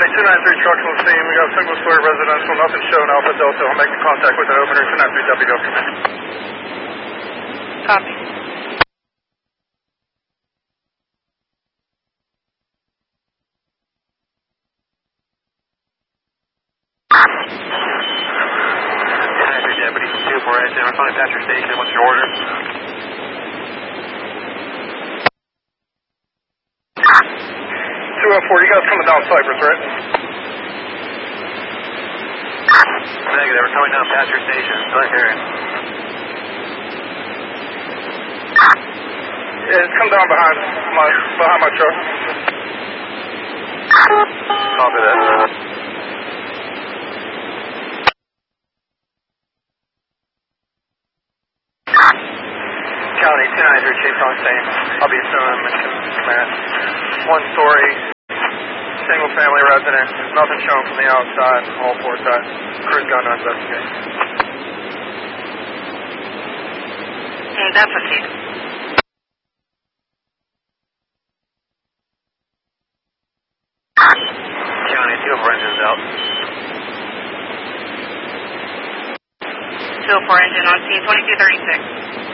293 trucks on scene. We got a single story residential, nothing shown. Alpha Delta. I'll make contact with the opener. 293 W. Copy. Deputy from 248, I'm calling Patrick Station. What's your order? 204, you guys coming down Cypress, right? Negative, we're coming down Patrick Station. Go ahead. Yeah, it's come down behind my truck. Copy that. County 293 Chief on scene. I'll be assuming clearance. One story, single family residence. Nothing shown from the outside. All four sides. Crew's gone to investigate. That's okay. County 204 engines out. 204 engine on scene, 2236.